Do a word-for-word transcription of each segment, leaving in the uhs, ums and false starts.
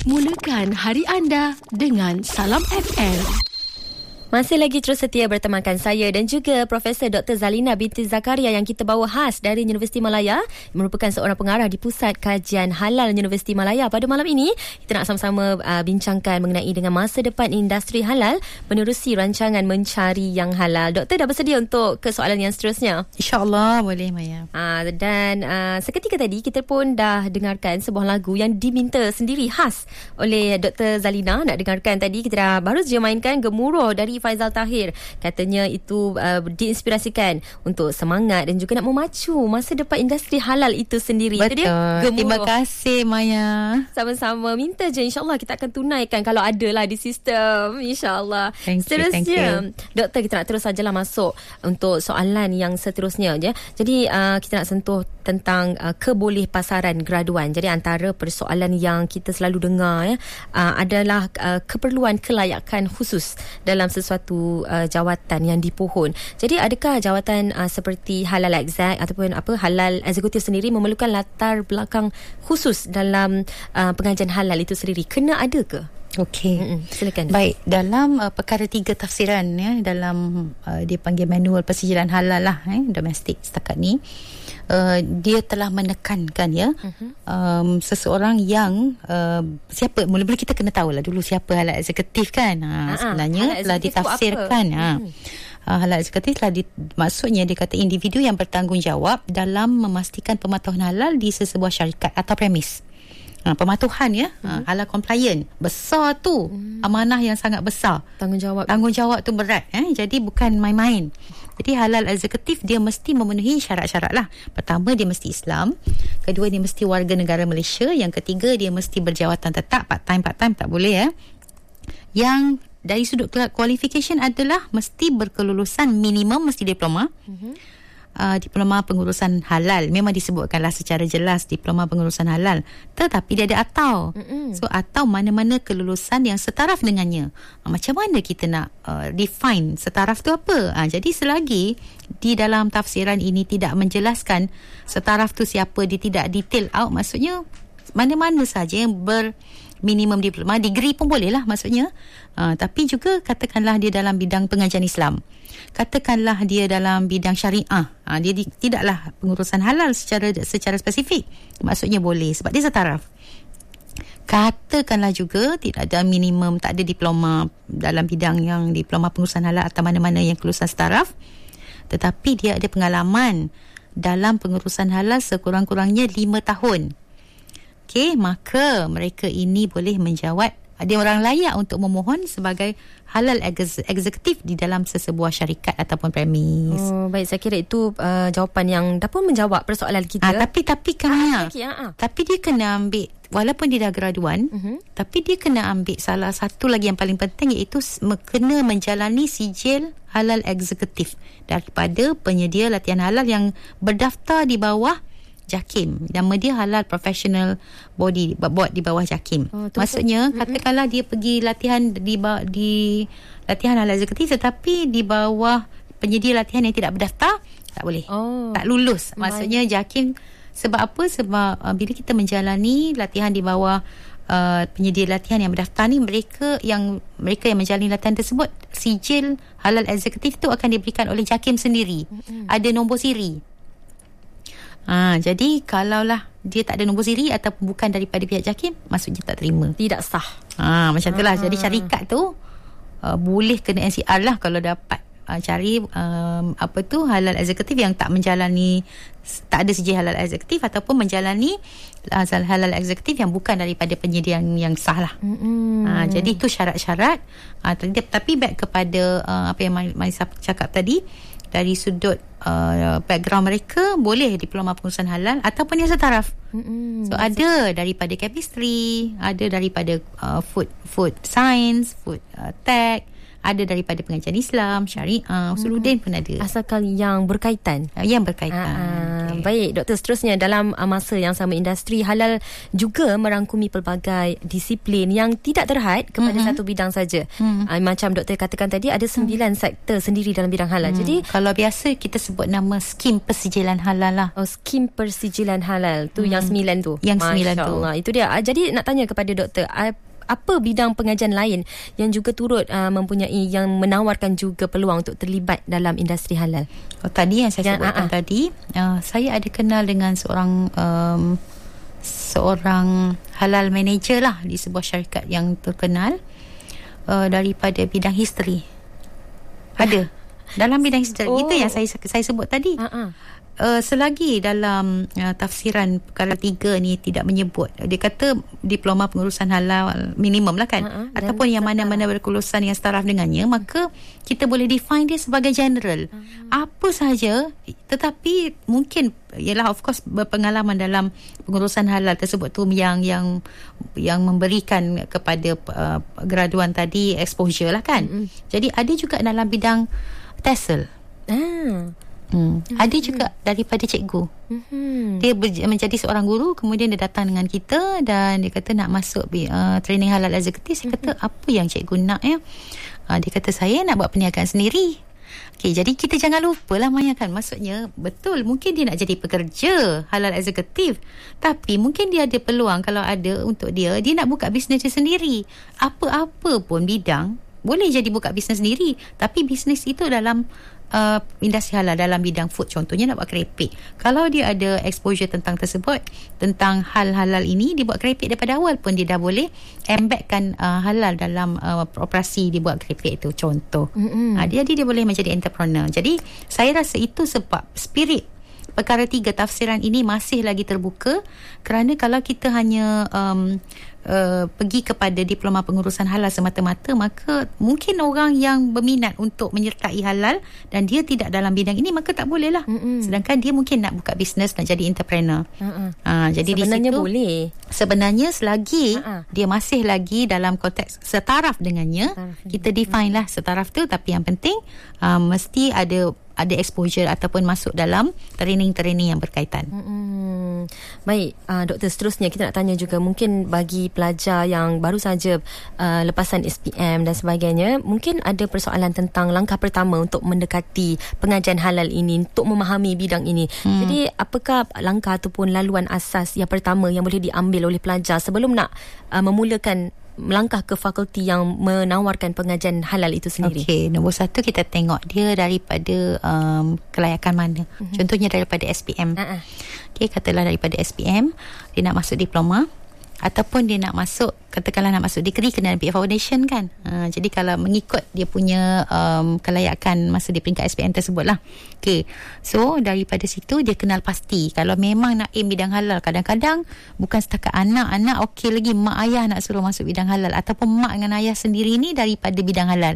Mulakan hari anda dengan Salam F M. Masih lagi terus setia bertemankan saya dan juga Profesor Doktor Zalina binti Zakaria yang kita bawa khas dari Universiti Malaya, merupakan seorang pengarah di Pusat Kajian Halal Universiti Malaya. Pada malam ini, kita nak sama-sama uh, bincangkan mengenai dengan masa depan industri halal menerusi rancangan Mencari Yang Halal. Doktor dah bersedia untuk ke soalan yang seterusnya? InsyaAllah boleh, Maya. Uh, dan uh, seketika tadi kita pun dah dengarkan sebuah lagu yang diminta sendiri khas oleh Doktor Zalina. Nak dengarkan tadi, kita dah baru saja mainkan Gemuruh dari Faizal Tahir. Katanya itu uh, diinspirasikan untuk semangat dan juga nak memacu masa depan industri halal itu sendiri. Betul. Itu dia, terima kasih, Maya. Sama-sama. Minta je, insyaAllah kita akan tunaikan kalau ada lah di sistem, insyaAllah. Thank you, Seterusnya, thank you. Doktor, kita nak terus sajalah masuk untuk soalan yang seterusnya je. Jadi uh, kita nak sentuh tentang uh, kebolehpasaran graduan. Jadi antara persoalan yang kita selalu dengar ya, uh, adalah uh, keperluan kelayakan khusus dalam sesuatu satu uh, jawatan yang dipohon. Jadi adakah jawatan uh, seperti halal exec ataupun apa halal eksekutif sendiri memerlukan latar belakang khusus dalam uh, pengajian halal itu sendiri? Kena ada ke? Okey. Mm-mm. Silakan. Baik, dalam uh, perkara tiga tafsiran ya, dalam uh, dia panggil manual persijilan halal lah eh, domestik setakat ni, uh, dia telah menekankan ya, uh-huh. um, seseorang yang uh, siapa, mula-mula kita kena tahu lah dulu siapa halal eksekutif kan. Ha, sebenarnya telah ditafsirkan. Ha. Hmm. Uh, halal eksekutif telah di, maksudnya dia kata individu yang bertanggungjawab dalam memastikan pematuhan halal di sesebuah syarikat atau premis. Ha, pematuhan ya, hmm. ha, halal compliant besar tu, hmm. amanah yang sangat besar, tanggungjawab tanggungjawab tu berat eh? Jadi bukan main-main. Jadi halal eksekutif dia mesti memenuhi syarat-syarat lah. Pertama, dia mesti Islam. Kedua, dia mesti warga negara Malaysia. Yang ketiga, dia mesti berjawatan tetap. Part time, part time tak boleh ya. Yang dari sudut qualification adalah mesti berkelulusan minimum, mesti diploma. hmm. Uh, diploma pengurusan halal. Memang disebutkanlah secara jelas diploma pengurusan halal, tetapi dia ada atau. Mm-mm. So atau mana-mana kelulusan yang setaraf dengannya. uh, Macam mana kita nak uh, define setaraf tu apa? uh, Jadi selagi di dalam tafsiran ini tidak menjelaskan setaraf tu siapa, dia tidak detail out, maksudnya mana-mana saja yang ber minimum diploma, degree pun boleh lah maksudnya. Uh, tapi juga katakanlah dia dalam bidang pengajian Islam, katakanlah dia dalam bidang syariah, uh, dia di, tidaklah pengurusan halal secara secara spesifik, maksudnya boleh sebab dia setaraf. Katakanlah juga tidak ada minimum, tak ada diploma dalam bidang yang diploma pengurusan halal atau mana-mana yang kelulusan setaraf, tetapi dia ada pengalaman dalam pengurusan halal sekurang-kurangnya lima tahun. Okey, maka mereka ini boleh menjawat, ada orang layak untuk memohon sebagai halal eksekutif di dalam sesebuah syarikat ataupun premis. Oh, baik, saya kira itu uh, jawapan yang dapat menjawab persoalan kita. Ah, tapi tapi kan ah, okay, ah, ah. tapi dia kena ambil, walaupun dia dah graduan, uh-huh. tapi dia kena ambil salah satu lagi yang paling penting, iaitu kena menjalani sijil halal eksekutif daripada penyedia latihan halal yang berdaftar di bawah JAKIM. Nama dia Halal Professional Body, buat di bawah JAKIM. Oh, maksudnya tu, katakanlah dia pergi latihan di di latihan halal eksekutif tetapi di bawah penyedia latihan yang tidak berdaftar, tak boleh. Oh, tak lulus. Maksudnya JAKIM. Sebab apa? Sebab uh, bila kita menjalani latihan di bawah uh, penyedia latihan yang berdaftar ni, mereka yang mereka yang menjalani latihan tersebut, sijil halal eksekutif tu akan diberikan oleh JAKIM sendiri. Mm-hmm. Ada nombor siri. Ha, jadi kalaulah dia tak ada nombor siri ataupun bukan daripada pihak JAKIM, maksudnya tak terima, tidak sah. Ha, macam itulah. Jadi syarikat tu uh, boleh kena N C R lah kalau dapat uh, cari um, apa tu halal eksekutif yang tak menjalani, tak ada sijil halal eksekutif ataupun menjalani uh, halal eksekutif yang bukan daripada penyediaan yang sah lah. Mm-hmm. Ha, jadi itu syarat-syarat. Ha, tapi back kepada uh, apa yang Maisa cakap tadi, dari sudut uh, background mereka, boleh diploma pengurusan halal ataupun yang setaraf. Mm-hmm. So ada daripada chemistry, ada daripada uh, food food science, food uh, tech, Ada daripada pengajian Islam, syariah, usuluddin pun ada. Asalkan yang berkaitan. Yang berkaitan. Ah, okay. Baik, doktor, seterusnya dalam uh, masa yang sama industri halal juga merangkumi pelbagai disiplin yang tidak terhad kepada mm-hmm. satu bidang saja. Mm-hmm. Uh, macam doktor katakan tadi ada sembilan mm. sektor sendiri dalam bidang halal. Mm. Jadi kalau biasa kita sebut nama skim persijilan halal lah. Oh, skim persijilan halal tu mm. yang sembilan tu. Yang sembilan tu. Allah. Itu dia. Uh, jadi nak tanya kepada doktor, uh, apa bidang pengajian lain yang juga turut uh, mempunyai, yang menawarkan juga peluang untuk terlibat dalam industri halal? Oh, tadi yang saya yang, sebutkan uh-uh. tadi, uh, saya ada kenal dengan seorang um, seorang halal manager lah di sebuah syarikat yang terkenal uh, daripada bidang history. Ada dalam bidang history. Oh. Itu yang saya saya sebut tadi. Uh-uh. Uh, selagi dalam uh, tafsiran perkara tiga ni tidak menyebut, dia kata diploma pengurusan halal minimum lah kan, uh-huh. ataupun yang mana-mana berkelulusan yang setaraf dengannya, maka kita boleh define dia sebagai general, uh-huh. apa sahaja. Tetapi mungkin ialah of course berpengalaman dalam pengurusan halal tersebut tu yang yang yang memberikan kepada uh, graduan tadi exposure lah kan. uh-huh. Jadi ada juga dalam bidang TESOL. ah. Hmm. Mm-hmm. Ada juga daripada cikgu. Mm-hmm. Dia ber- menjadi seorang guru, kemudian dia datang dengan kita dan dia kata nak masuk uh, training halal eksekutif. Saya mm-hmm. kata apa yang cikgu nak ya? Uh, dia kata saya nak buat perniagaan sendiri. Okey, jadi kita jangan lupa lah Maya kan. Maksudnya betul, mungkin dia nak jadi pekerja halal eksekutif, tapi mungkin dia ada peluang, kalau ada untuk dia, dia nak buka bisnes dia sendiri. Apa-apa pun bidang boleh jadi buka bisnes sendiri, tapi bisnes itu dalam Uh, industri halal, dalam bidang food, contohnya nak buat keripik. Kalau dia ada exposure tentang tersebut, tentang hal halal ini, dia buat keripik daripada awal pun dia dah boleh embedkan uh, halal dalam uh, operasi dia buat keripik itu, contoh. Mm-hmm. uh, Jadi dia boleh menjadi entrepreneur. Jadi saya rasa itu sebab spirit perkara tiga tafsiran ini masih lagi terbuka. Kerana kalau kita hanya um, uh, pergi kepada diploma pengurusan halal semata-mata, maka mungkin orang yang berminat untuk menyertai halal dan dia tidak dalam bidang ini, maka tak boleh lah. Mm-mm. Sedangkan dia mungkin nak buka bisnes, nak jadi entrepreneur. Uh, jadi sebenarnya di situ, boleh. Sebenarnya selagi uh-uh. dia masih lagi dalam konteks setaraf dengannya, setaraf. Kita define lah setaraf tu. Tapi yang penting uh, mesti ada ada exposure ataupun masuk dalam training-training yang berkaitan. Hmm. Baik, uh, doktor, seterusnya kita nak tanya juga, mungkin bagi pelajar yang baru saja uh, lepasan S P M dan sebagainya, mungkin ada persoalan tentang langkah pertama untuk mendekati pengajian halal ini, untuk memahami bidang ini. Hmm. Jadi apakah langkah ataupun laluan asas yang pertama yang boleh diambil oleh pelajar sebelum nak uh, memulakan melangkah ke fakulti yang menawarkan pengajian halal itu sendiri? Okey, nombor satu kita tengok dia daripada um, kelayakan mana. Uh-huh. Contohnya daripada S P M. Uh-uh. Okey, katalah daripada S P M dia nak masuk diploma, ataupun dia nak masuk, katakanlah nak masuk degree, kena ambil foundation kan. Ha, jadi kalau mengikut dia punya um, kelayakan masa di peringkat S P M tersebut lah. Okay, so daripada situ dia kenal pasti kalau memang nak aim bidang halal. Kadang-kadang bukan setakat anak-anak okey lagi, mak ayah nak suruh masuk bidang halal, ataupun mak dengan ayah sendiri ni daripada bidang halal.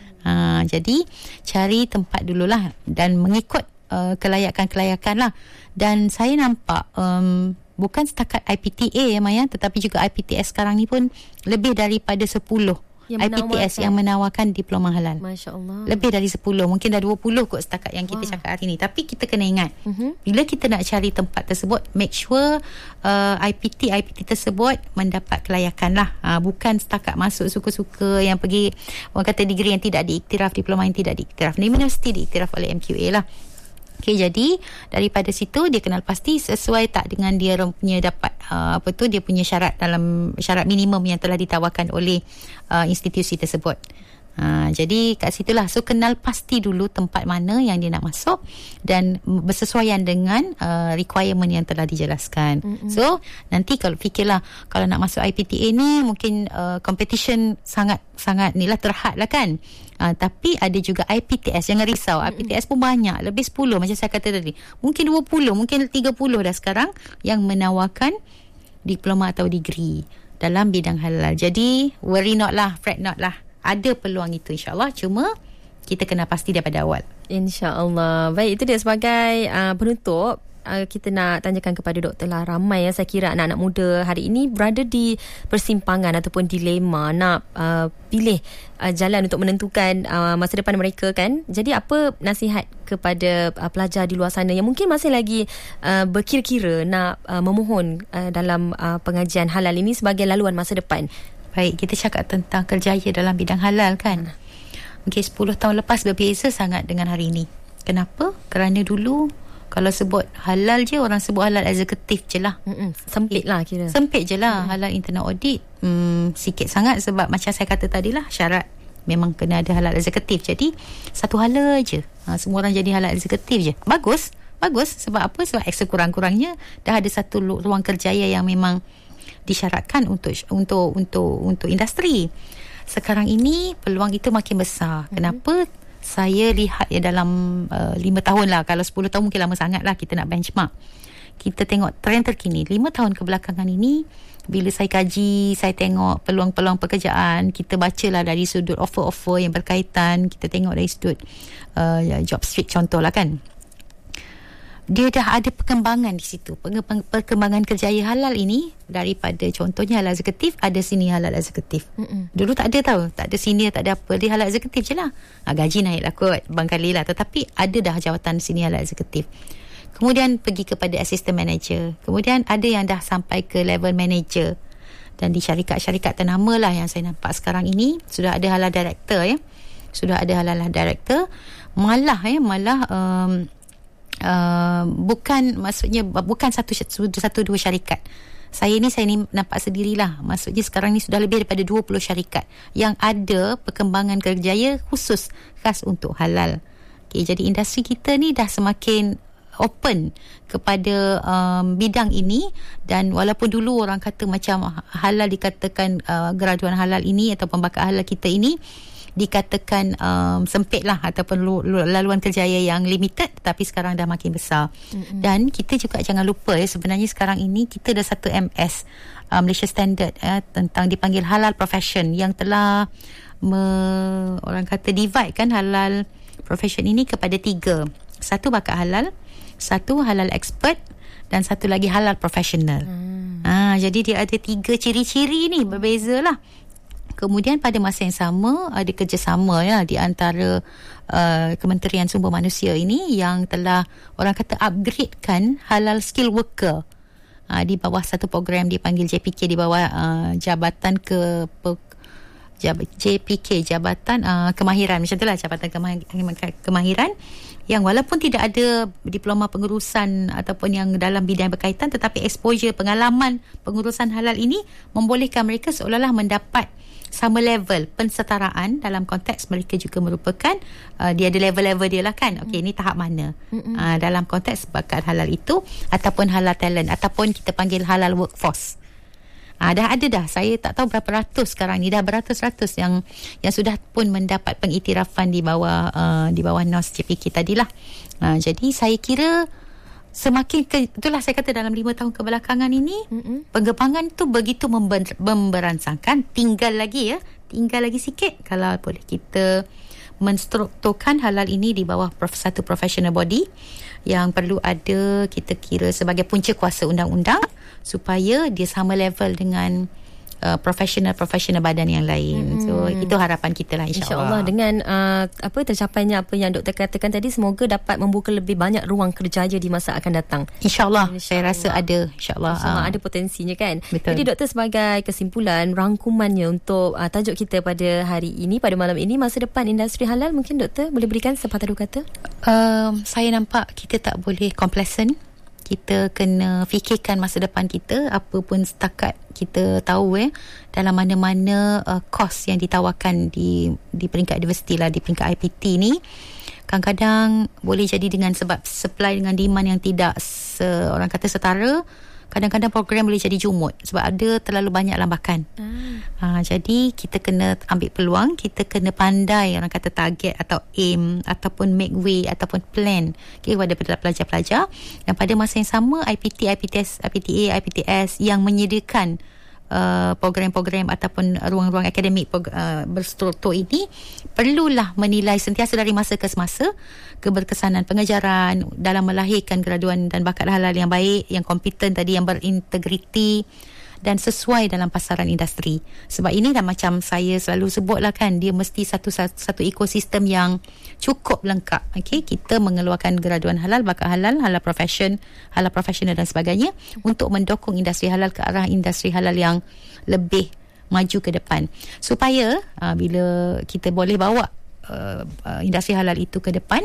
Ha, jadi cari tempat dululah dan mengikut uh, kelayakan-kelayakan lah. Dan saya nampak um, bukan setakat I P T A ya Maya, tetapi juga I P T S sekarang ni pun lebih daripada sepuluh yang I P T S yang menawarkan diploma halal. Masya Allah. Lebih dari sepuluh, mungkin dah dua puluh kot setakat yang kita Wah. cakap hari ni. Tapi kita kena ingat, uh-huh. bila kita nak cari tempat tersebut, make sure uh, I P T I P T tersebut mendapat kelayakan lah. Uh, bukan setakat masuk suka-suka yang pergi, orang kata degree yang tidak diiktiraf, diploma yang tidak diiktiraf. Ni mesti diiktiraf oleh M Q A lah. Okey, jadi daripada situ dia kenal pasti sesuai tak dengan dia punya dapat uh, apa tu dia punya syarat, dalam syarat minimum yang telah ditawarkan oleh uh, institusi tersebut. Ha, jadi kat situlah, so kenal pasti dulu tempat mana yang dia nak masuk dan bersesuaian dengan uh, requirement yang telah dijelaskan. Mm-hmm. So nanti kalau fikirlah, kalau nak masuk I P T A ni mungkin uh, competition sangat sangat ni lah, terhad lah kan. Uh, tapi ada juga I P T S, jangan risau. Mm-hmm. I P T S pun banyak, lebih sepuluh macam saya kata tadi. Mungkin dua puluh, mungkin tiga puluh dah sekarang yang menawarkan diploma atau degree dalam bidang halal. Jadi worry not lah, fret not lah. Ada peluang itu insya-Allah, cuma kita kena pasti daripada awal. InsyaAllah. Baik, itu dia sebagai uh, penutup uh, kita nak tanyakan kepada doktor lah. Ramai ya, saya kira anak-anak muda hari ini berada di persimpangan ataupun dilema nak uh, pilih uh, jalan untuk menentukan uh, masa depan mereka kan. Jadi apa nasihat kepada uh, pelajar di luar sana yang mungkin masih lagi uh, berkira-kira nak uh, memohon uh, dalam uh, pengajian halal ini sebagai laluan masa depan? Baik, kita cakap tentang kerjaya dalam bidang halal kan. Mungkin sepuluh tahun lepas berbeza sangat dengan hari ini. Kenapa? Kerana dulu kalau sebut halal je, orang sebut halal eksekutif je lah. Mm-mm. Sempit lah kira. Sempit je lah. Mm-mm. Halal internal audit hmm, sikit sangat sebab macam saya kata tadi lah, syarat memang kena ada halal eksekutif. Jadi satu halal je, ha, semua orang jadi halal eksekutif je. Bagus. Bagus. Sebab apa? Sebab sekurang-kurangnya dah ada satu ruang kerjaya yang memang disyaratkan untuk untuk untuk untuk industri. Sekarang ini peluang itu makin besar. Mm-hmm. Kenapa? Saya lihat ya dalam uh, lima tahun lah. Kalau sepuluh tahun mungkin lama sangat lah kita nak benchmark. Kita tengok trend terkini lima tahun kebelakangan ini. Bila saya kaji, saya tengok peluang-peluang pekerjaan, kita bacalah dari sudut offer-offer yang berkaitan, kita tengok dari sudut uh, job street contoh lah kan. Dia dah ada perkembangan di situ. Perkembangan kerjaya halal ini daripada contohnya halal eksekutif, ada sini halal eksekutif. Mm-mm. Dulu tak ada tau, tak ada senior, tak ada apa. Dia halal eksekutif je lah. Ha, gaji naik lah kot, bangkali lah. Tetapi ada dah jawatan sini halal eksekutif. Kemudian pergi kepada assistant manager. Kemudian ada yang dah sampai ke level manager. Dan di syarikat-syarikat ternama lah yang saya nampak sekarang ini, sudah ada halal director ya. Sudah ada halal director. Malah ya, malah... Um, Uh, bukan maksudnya bukan satu satu dua syarikat. Saya ni saya ni nampak sendirilah. Maksudnya sekarang ni sudah lebih daripada dua puluh syarikat yang ada perkembangan kerjaya khusus khas untuk halal. Okay, jadi industri kita ni dah semakin open kepada um, bidang ini. Dan walaupun dulu orang kata macam halal dikatakan uh, graduan halal ini atau pembakar halal kita ini dikatakan um, sempit lah ataupun laluan kerjaya yang limited, tapi sekarang dah makin besar. Mm-hmm. Dan kita juga jangan lupa ya, sebenarnya sekarang ini kita dah satu M S uh, Malaysia Standard eh, tentang dipanggil halal profession yang telah me, orang kata divide kan halal profession ini kepada tiga. Satu bakar halal, satu halal expert, dan satu lagi halal professional. Mm. Ah, jadi dia ada tiga ciri-ciri ni, berbeza lah. Kemudian pada masa yang sama ada kerjasama ya di antara uh, Kementerian Sumber Manusia ini yang telah orang kata upgradekan halal skill worker uh, di bawah satu program dipanggil J P K, di bawah uh, Jabatan ke J P K Jabatan uh, Kemahiran, macam itulah Jabatan Kemahiran, yang walaupun tidak ada diploma pengurusan ataupun yang dalam bidang berkaitan, tetapi exposure pengalaman pengurusan halal ini membolehkan mereka seolah-olah mendapat sama level pensetaraan dalam konteks mereka juga merupakan uh, dia ada level-level dia lah kan. Okey, ini tahap mana uh, dalam konteks bakat halal itu ataupun halal talent ataupun kita panggil halal workforce. Uh, dah ada dah, saya tak tahu berapa ratus sekarang ni, dah beratus-ratus yang yang sudah pun mendapat pengiktirafan di bawah uh, di bawah N O S J P K tadilah. Uh, jadi saya kira semakin ke, itulah saya kata dalam lima tahun kebelakangan ini mm-hmm. pengembangan tu begitu member, memberansangkan. Tinggal lagi ya tinggal lagi sikit kalau boleh kita menstrukturkan halal ini di bawah prof, satu professional body yang perlu ada kita kira sebagai punca kuasa undang-undang supaya dia sama level dengan Uh, profesional-profesional badan yang lain. Hmm. So itu harapan kita lah, insya-Allah. Insya-Allah dengan uh, apa tercapainya apa yang doktor katakan tadi, semoga dapat membuka lebih banyak ruang kerjaya di masa akan datang. Insya-Allah. Insya saya rasa ada, insya-Allah. Insya-Allah uh. ada potensinya kan. Betul. Jadi doktor, sebagai kesimpulan rangkumannya untuk uh, tajuk kita pada hari ini, pada malam ini, masa depan industri halal, mungkin doktor boleh berikan sepatah dua kata? Um, saya nampak kita tak boleh complacent. Kita kena fikirkan masa depan kita. Apa pun setakat kita tahu eh, dalam mana-mana uh, kos yang ditawarkan di di peringkat universiti lah, di peringkat I P T ni, kadang-kadang boleh jadi dengan sebab supply dengan demand yang tidak se, orang kata setara. Kadang-kadang program boleh jadi jumut sebab ada terlalu banyak lambakan. Hmm. Ha, jadi kita kena ambil peluang, kita kena pandai orang kata target atau aim ataupun make way ataupun plan okay, kepada pelajar-pelajar. Dan pada masa yang sama I P T, I P T S, I P T A, I P T S yang menyediakan uh, program-program ataupun ruang-ruang akademik uh, berstruktur ini perlulah menilai sentiasa dari masa ke semasa keberkesanan pengajaran dalam melahirkan graduan dan bakat halal yang baik, yang kompeten tadi, yang berintegriti dan sesuai dalam pasaran industri. Sebab ini dah macam saya selalu sebutlah kan, dia mesti satu satu, satu ekosistem yang cukup lengkap. Okey, kita mengeluarkan graduan halal, bakat halal, halal profession, halal profesional dan sebagainya untuk mendukung industri halal ke arah industri halal yang lebih maju ke depan. Supaya uh, bila kita boleh bawa uh, uh, industri halal itu ke depan,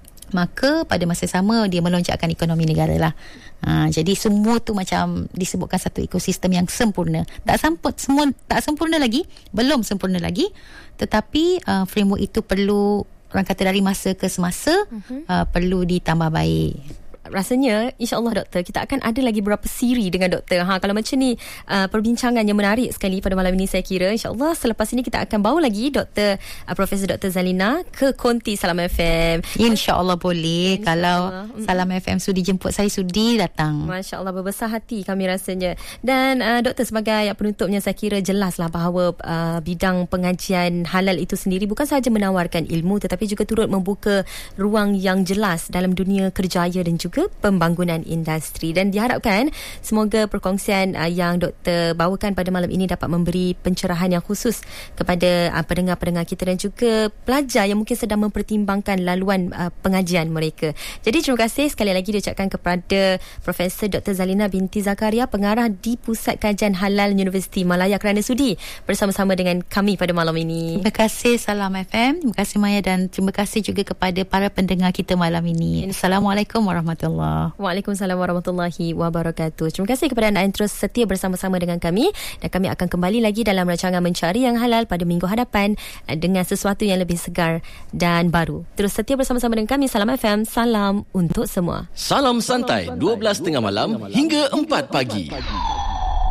maka pada masa sama dia melonjakkan ekonomi negara lah. Ha, jadi semua tu macam disebutkan satu ekosistem yang sempurna. Tak sempurna, semua tak sempurna lagi, belum sempurna lagi, tetapi uh, framework itu perlu, orang kata dari masa ke semasa, uh-huh. uh, perlu ditambah baik. Rasanya insya-Allah doktor kita akan ada lagi beberapa siri dengan doktor. Ha, kalau macam ni uh, perbincangan yang menarik sekali pada malam ini, saya kira insya-Allah selepas ini kita akan bawa lagi doktor uh, Profesor Doktor Zalina ke konti Salam F M. Insya-Allah boleh. Insya kalau Allah. Salam F M sudi jemput saya, sudi datang. Masya-Allah, berbesar hati kami rasanya. Dan uh, doktor sebagai penutupnya, saya kira jelaslah bahawa uh, bidang pengajian halal itu sendiri bukan sahaja menawarkan ilmu tetapi juga turut membuka ruang yang jelas dalam dunia kerjaya dan juga pembangunan industri. Dan diharapkan semoga perkongsian uh, yang doktor bawakan pada malam ini dapat memberi pencerahan yang khusus kepada uh, pendengar-pendengar kita dan juga pelajar yang mungkin sedang mempertimbangkan laluan uh, pengajian mereka. Jadi terima kasih sekali lagi diucapkan kepada Profesor Doktor Zalina binti Zakaria, pengarah di Pusat Kajian Halal Universiti Malaya, kerana sudi bersama-sama dengan kami pada malam ini. Terima kasih Salam F M, terima kasih Maya, dan terima kasih juga kepada para pendengar kita malam ini. Assalamualaikum warahmatullahi wabarakatuh. Waalaikumsalam warahmatullahi wabarakatuh. Terima kasih kepada anda yang terus setia bersama-sama dengan kami, dan kami akan kembali lagi dalam rancangan Mencari Yang Halal pada minggu hadapan dengan sesuatu yang lebih segar dan baru. Terus setia bersama-sama dengan kami. Salam F M, salam untuk semua. Salam santai, dua belas tengah malam hingga empat pagi.